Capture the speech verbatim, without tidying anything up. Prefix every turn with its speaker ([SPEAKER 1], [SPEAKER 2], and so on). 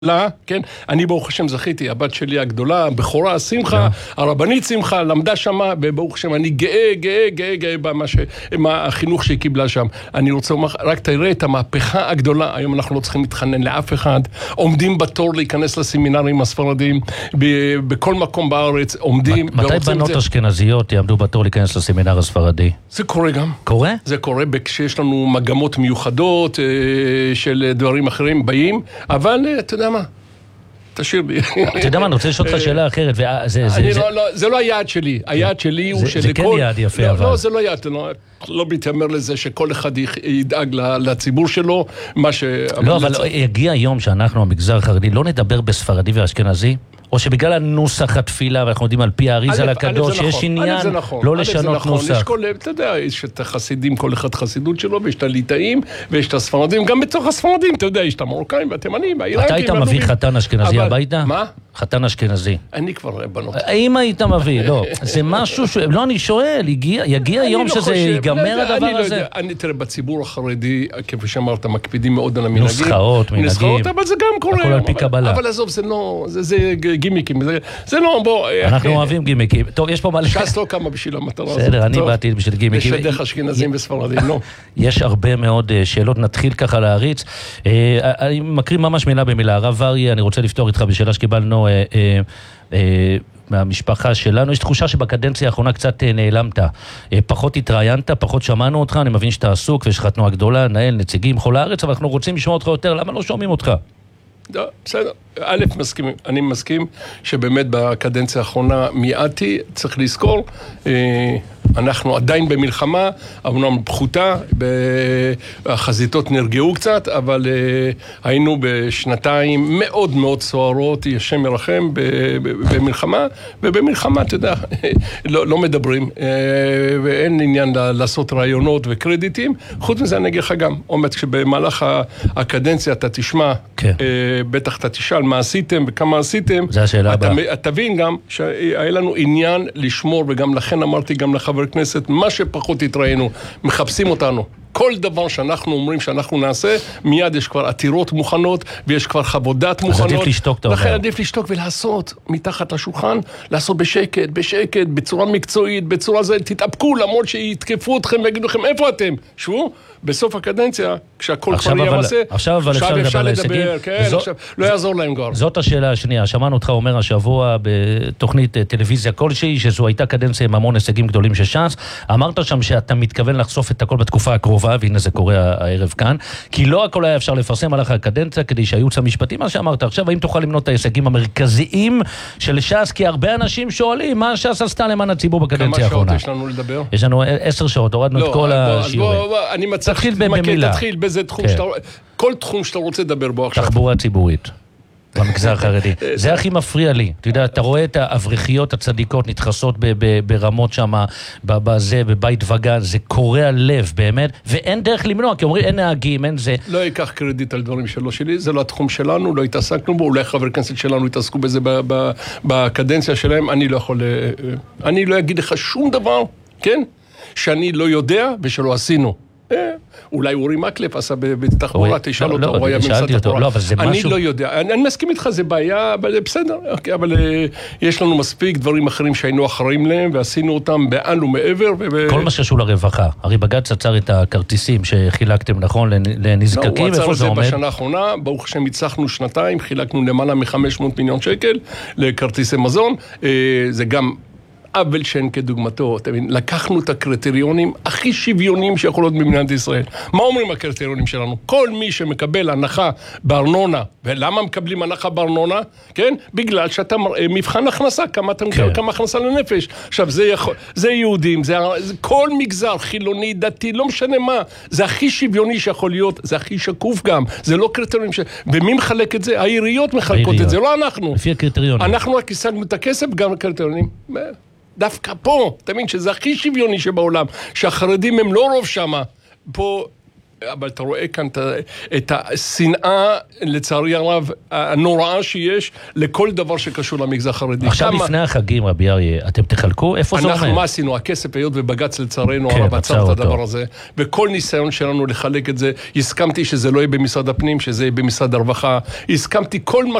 [SPEAKER 1] לא, כן? אני ברוך השם זכיתי, הבת שלי הגדולה, הבכורה, שמחה, הרבנית שמחה, למדה שמה, וברוך השם, אני גאה, גאה, גאה, גאה במה ש... מה החינוך שהיא קיבלה שם. אני רוצה לומר, רק תראה את המהפכה הגדולה, היום אנחנו לא צריכים להתחנן לאף אחד, עומדים בתור להיכנס לסמינרים הספרדיים, ב- בכל מקום בארץ, עומדים...
[SPEAKER 2] מתי בנות זה... אשכנזיות יעמדו בתור להיכנס לסמינר הספרדי?
[SPEAKER 1] זה קורה גם.
[SPEAKER 2] קורה?
[SPEAKER 1] זה קורה כשיש לנו מגמות מיוחדות של דברים אחרים באים, אבל אתה יודע מה? תשאיר בי.
[SPEAKER 2] אתה יודע מה, אני רוצה לשאול אותך שאלה אחרת.
[SPEAKER 1] זה לא היעד שלי. היעד שלי הוא שלכל...
[SPEAKER 2] זה כן יעד יפה, אבל...
[SPEAKER 1] לא, זה לא יעד. לא מתיימר לזה שכל אחד ידאג לציבור שלו, מה ש...
[SPEAKER 2] לא, אבל יגיע יום שאנחנו, המגזר החרדי, לא נדבר בספרדי ואשכנזי? או שבגלל הנוסח התפילה, ואנחנו יודעים על פי האריזל הקדוש, שיש עניין לא לשנות נוסח.
[SPEAKER 1] יש כל, אתה יודע, יש את החסידים, כל אחד חסידות שלו, ויש את הליטאים, ויש את הספרדים, גם בתוך הספרדים, אתה יודע, יש את המרוקאים והתימנים, האיראקים.
[SPEAKER 2] אתה היית מביא חתן אשכנזי הביתה?
[SPEAKER 1] מה?
[SPEAKER 2] חתן אשכנזי.
[SPEAKER 1] אני כבר בנות.
[SPEAKER 2] אם היית מביא, לא. זה משהו ש... לא, אני שואל, יגיע יום שזה ייגמר הדבר הזה?
[SPEAKER 1] אני, תראה, בציבור החרדי, כפי שאמרת, מקפידים מאוד על המנהגים.
[SPEAKER 2] נוסחאות, מנהגים.
[SPEAKER 1] אבל זה גם קורה.
[SPEAKER 2] הכל על פי קבלה.
[SPEAKER 1] אבל עזוב, זה לא, זה גימיקים. זה לא, בוא...
[SPEAKER 2] אנחנו אוהבים גימיקים. טוב, יש פה מלא...
[SPEAKER 1] ש"ס לא כמה בשביל המטרה הזאת.
[SPEAKER 2] בסדר, אני באתי בשביל גימיקים.
[SPEAKER 1] לשדך אשכנזים וספרדים, לא.
[SPEAKER 2] יש הרבה מאוד שאלות, נתחיל ככה להריץ. אני מקריא ממש מילה במילה. הרב אריה, אני רוצה לפתור איתך בשאלה שקיבלנו מהמשפחה שלנו. יש תחושה שבקדנציה האחרונה קצת נעלמת. פחות התראיינת, פחות שמענו אותך. אני מבין שאתה עסוק ויש לך תנועה גדולה, נהל, נציגים, כל הארץ, אבל אנחנו רוצים לשמוע אותך יותר. למה לא שומעים אותך?
[SPEAKER 1] לא, בסדר. א', מסכים, אני מסכים שבאמת בקדנציה האחרונה מיעטי, צריך לזכור, אנחנו עדיין במלחמה, אמנם פחותה, החזיתות נרגעו קצת, אבל היינו בשנתיים מאוד מאוד סוערות, השם ירחם, במלחמה, ובמלחמה, אתה יודע, לא, לא מדברים, ואין עניין לעשות רעיונות וקרדיטים, חוץ מזה אני אגיד לך גם, עומד שבמהלך הקדנציה אתה תשמע, כן. בטח אתה תשאל, מה עשיתם וכמה עשיתם.
[SPEAKER 2] זה השאלה הבאה.
[SPEAKER 1] אתה תבין גם שהיה לנו עניין לשמור, וגם לכן אמרתי גם לחבר כנסת, מה שפחות התראינו, מחפשים אותנו. כל דבר שאנחנו אומרים שאנחנו נעשה, מיד יש כבר עתירות מוכנות, ויש כבר חוות דעת מוכנות.
[SPEAKER 2] אז עדיף לשתוק, אתה אומר.
[SPEAKER 1] לכן עדיף לשתוק ולעשות מתחת השולחן, לעשות בשקט, בשקט, בצורה מקצועית, בצורה זה, תתאפקו, למרות שיתקפו אתכם ויגידו לכם, איפה אתם? שבו, בסוף הקדנציה, כשהכל כבר יהיה מעשה,
[SPEAKER 2] עכשיו אבל אפשר לדבר על ההישגים.
[SPEAKER 1] כן, עכשיו, לא יעזור להם כבר.
[SPEAKER 2] זאת השאלה השנייה. שמענו אותך אומר השבוע בתוכנית טלוויזיה כלשהי, שזו הייתה קדנציה עם המון הישגים גדולים של ש"ס. אמרת שם שאתה מתכוון לחשוף את הכל בתקופה הקרובה, והנה זה קורה הערב כאן, כי לא הכל היה אפשר לפרסם עליך הקדנציה, כדי שהייעוץ המשפטי, מה שאמרת עכשיו, האם תוכל למנות את ההישגים המרכזיים של ש"ס, כי הרבה אנשים שואלים, מה ש"ס עשתה למען הציבור בקדנציה האחרונה?
[SPEAKER 1] כמה שעות יש לנו לדבר?
[SPEAKER 2] יש לנו עשר שעות, הורדנו את כל השיעורים.
[SPEAKER 1] אני מצליח, תתחיל במילה. תתחיל באיזה תחום שאתה, כל תחום שאתה רוצה לדבר בו עכשיו.
[SPEAKER 2] תחבורה ציבורית. במגזר החרדי. זה הכי מפריע לי. אתה יודע, אתה רואה את האברכיות הצדיקות נתחסות ברמות שם, בזה, בבית וגן, זה קורע לב, באמת, ואין דרך למנוע, כי אומרים, אין נהגים, אין זה.
[SPEAKER 1] לא ייקח קרדיט על דברים שלא שלי, זה לא התחום שלנו, לא התעסקנו בו, אולי חבר כנסת שלנו התעסקו בזה בקדנציה שלהם, אני לא יכול, אני לא אגיד לך שום דבר, כן? שאני לא יודע ושלא עשינו. אולי אורי מקלף עשה בתחבורה, תשאל אותו, הוא היה במשרד תחבורה. אני לא יודע, אני מסכים איתך, זה בעיה, בסדר, אבל יש לנו מספיק דברים אחרים שהיינו אחראים להם, ועשינו אותם בעל ומעבר.
[SPEAKER 2] כל מה שקשור לרווחה, הרי בג"ץ עצר את הכרטיסים שחילקתם, נכון, לנזקקים, איפה זה עומד?
[SPEAKER 1] בשנה האחרונה, ברוך השם הצלחנו שנתיים, חילקנו למעלה מ-חמש מאות מיליון שקל לכרטיסי מזון, זה גם... אבל שאין כדוגמתו, לקחנו את הקריטריונים הכי שוויוניים שיכולות במדינת ישראל. מה אומרים הקריטריונים שלנו? כל מי שמקבל הנחה בארנונה, ולמה מקבלים הנחה בארנונה? כן? בגלל שאתה מראה מבחן הכנסה, כמה אתה מקבל, כמה הכנסה לנפש. עכשיו, זה יכול, זה יהודים, זה, זה כל מגזר, חילוני, דתי, לא משנה מה. זה הכי שוויוני שיכול להיות, זה הכי שקוף גם. זה לא קריטריונים ש... ומי מחלק את זה? העיריות מחלקות העיריות. את זה, לא אנחנו.
[SPEAKER 2] לפי הקריטריונים.
[SPEAKER 1] אנחנו רק השגנו את הכסף, גם הקריטריונים. דווקא פה, תמיד שזה הכי שוויוני שבעולם, שהחרדים הם לא רוב שמה, פה אבל אתה רואה כאן את השנאה, לצערי הרב, הנוראה שיש לכל דבר שקשור למגזר החרדי.
[SPEAKER 2] עכשיו לפני החגים, רבי אריה, אתם תחלקו? איפה זה אומר?
[SPEAKER 1] אנחנו מה עשינו? הכסף היות ובגץ לצערנו
[SPEAKER 2] כן,
[SPEAKER 1] הרב עצר את
[SPEAKER 2] אותו.
[SPEAKER 1] הדבר הזה, וכל ניסיון שלנו לחלק את זה, הסכמתי שזה לא יהיה במשרד הפנים, שזה יהיה במשרד הרווחה, הסכמתי כל מה